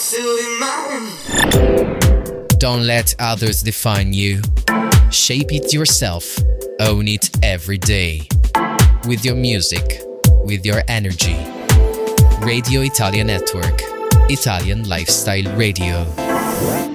Don't let others define you. Shape it yourself. Own it every day. With your music, with your energy. Radio Italia Network. Italian Lifestyle Radio.